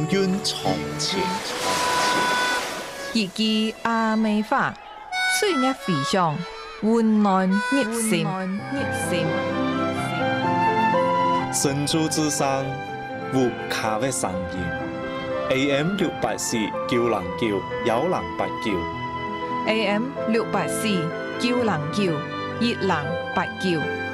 韵长情。 一句阿美话，水月飞翔，温暖入心。 神州之声，无卡的声音。AM 684 909 1089。 AM 684 909 1089。